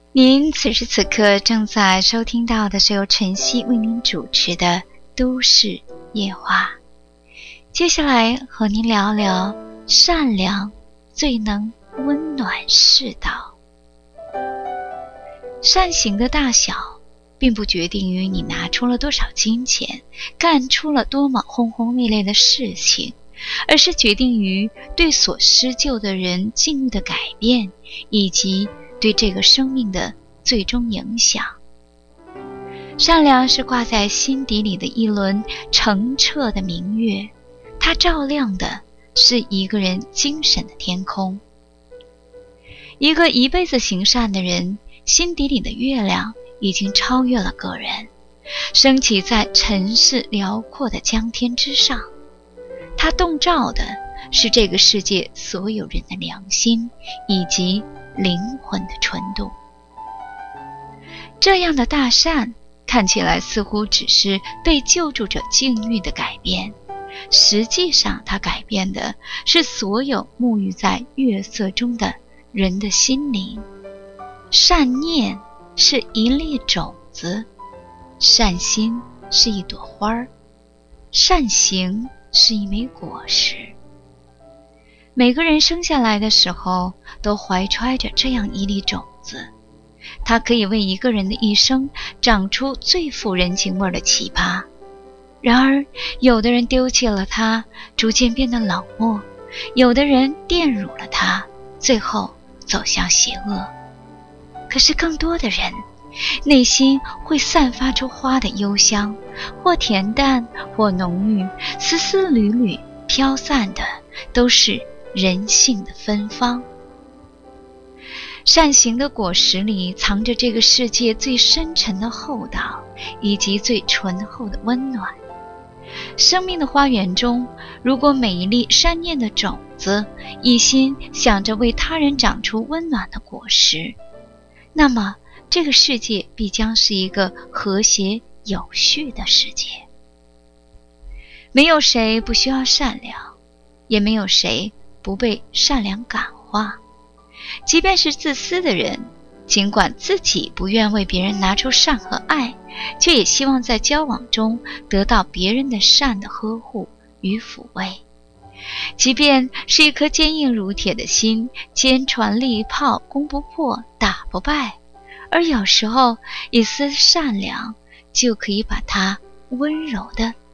您此时此刻正在收听到的是由晨曦为您主持的都市夜话。接下来和您聊聊善良最能温暖世道。善行的大小并不决定于你拿出了多少金钱，干出了多么轰轰烈烈的事情，而是决定于对所施救的人境遇的改变，以及对这个生命的最终影响。善良是挂在心底里的一轮澄澈的明月，它照亮的是一个人精神的天空。一个一辈子行善的人，心底里的月亮已经超越了个人，升起在尘世辽阔的江天之上。它洞照的是这个世界所有人的良心以及灵魂的纯度。这样的大善看起来似乎只是被救助者境遇的改变，实际上它改变的是所有沐浴在月色中的人的心灵。善念是一粒种子，善心是一朵花，善行是一枚果实。每个人生下来的时候都怀揣着这样一粒种子，它可以为一个人的一生长出最富人情味的奇葩。然而有的人丢弃了它，逐渐变得冷漠，有的人玷辱了它，最后走向邪恶。可是更多的人内心会散发出花的幽香，或恬淡或浓郁，丝丝缕缕飘散的都是人性的芬芳。善行的果实里藏着这个世界最深沉的厚道，以及最醇厚的温暖。生命的花园中，如果每一粒善念的种子一心想着为他人长出温暖的果实，那么这个世界必将是一个和谐有序的世界。没有谁不需要善良，也没有谁不被善良感化。即便是自私的人，尽管自己不愿为别人拿出善和爱，却也希望在交往中得到别人的善的呵护与抚慰。即便是一颗坚硬如铁的心，坚船利炮，攻不破，打不败，而有时候一丝善良就可以把它温柔地